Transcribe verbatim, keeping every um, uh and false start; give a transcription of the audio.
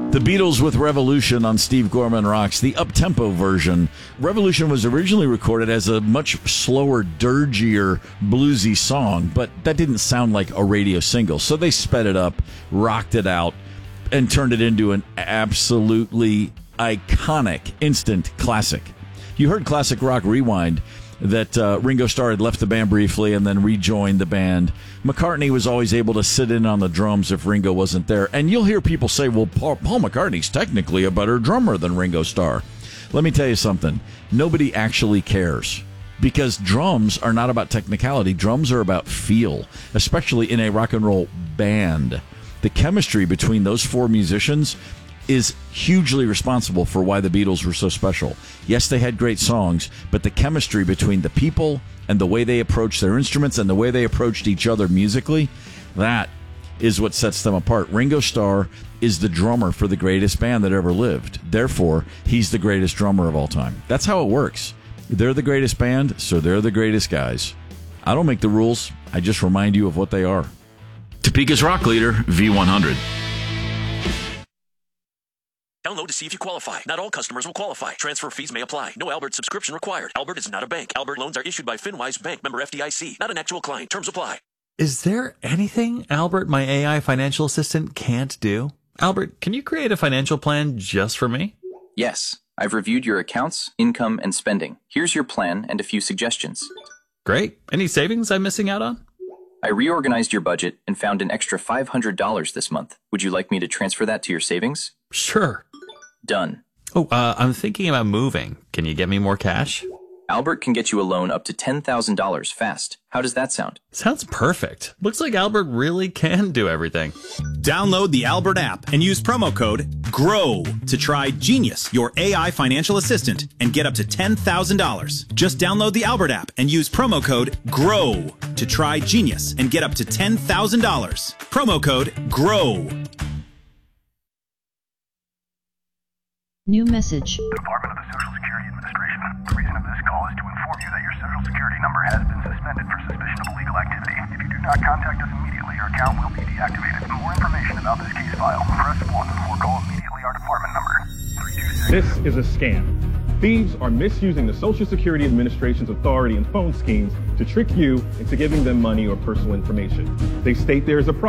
The Beatles with Revolution on Steve Gorman Rocks, the up-tempo version. Revolution was originally recorded as a much slower, dirgier, bluesy song, but that didn't sound like a radio single. So they sped it up, rocked it out, and turned it into an absolutely iconic instant classic. You heard Classic Rock Rewind that uh, Ringo Starr had left the band briefly and then rejoined the band. McCartney was always able to sit in on the drums if Ringo wasn't there. And you'll hear people say, well, Paul, Paul McCartney's technically a better drummer than Ringo Starr. Let me tell you something. Nobody actually cares, because drums are not about technicality. Drums are about feel, especially in a rock and roll band. The chemistry between those four musicians is hugely responsible for why the Beatles were so special. Yes, they had great songs, but the chemistry between the people and the way they approached their instruments and the way they approached each other musically, that is what sets them apart. Ringo Starr is the drummer for the greatest band that ever lived. Therefore, he's the greatest drummer of all time. That's how it works. They're the greatest band, so they're the greatest guys. I don't make the rules. I just remind you of what they are. Topeka's rock leader, V one hundred. Download to see if you qualify. Not all customers will qualify. Transfer fees may apply. No Albert subscription required. Albert is not a bank. Albert loans are issued by FinWise Bank, member F D I C. Not an actual client. Terms apply. Is there anything Albert, my A I financial assistant, can't do? Albert, can you create a financial plan just for me? Yes. I've reviewed your accounts, income, and spending. Here's your plan and a few suggestions. Great. Any savings I'm missing out on? I reorganized your budget and found an extra five hundred dollars this month. Would you like me to transfer that to your savings? Sure. Done. Oh, uh, I'm thinking about moving. Can you get me more cash? Albert can get you a loan up to ten thousand dollars fast. How does that sound? Sounds perfect. Looks like Albert really can do everything. Download the Albert app and use promo code GROW to try Genius, your A I financial assistant, and get up to ten thousand dollars. Just download the Albert app and use promo code GROW to try Genius and get up to ten thousand dollars. Promo code GROW. New message. Department of the Social Security Administration. The reason of this call is to inform you that your Social Security number has been suspended for suspicion of illegal activity. If you do not contact us immediately, your account will be deactivated. For more information about this case file, press one or call immediately our department number. three two six. This is a scam. Thieves are misusing the Social Security Administration's authority and phone schemes to trick you into giving them money or personal information. They state there is a problem.